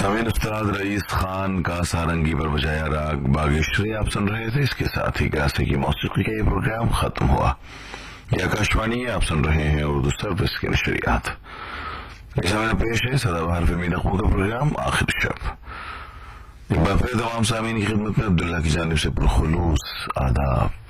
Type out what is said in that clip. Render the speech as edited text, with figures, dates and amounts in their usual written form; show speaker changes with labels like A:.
A: सामीन उस्ताद रईस खान का सारंगी पर बजाया राग बागेश्वरी आप सुन रहे थे। इसके साथ ही क्लासिक की मौसीकी का ये प्रोग्राम खत्म हुआ। ये आकाशवाणी है, आप सुन रहे हैं उर्दू सर्विस की नशरियात। इस समय पेश है सदाबहार फिल्मी नगमों का प्रोग्राम आखिर शब। एक बार फिर तमाम सामीन की खिदमत में अब्दुल्ला की जानिब से पुरखुलूस आदाब।